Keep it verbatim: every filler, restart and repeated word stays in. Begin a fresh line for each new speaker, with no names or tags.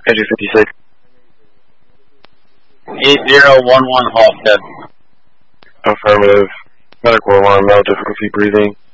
Country fifty-six.
eight zero one one Halstead.
Affirmative. Medical alarm, no difficulty breathing.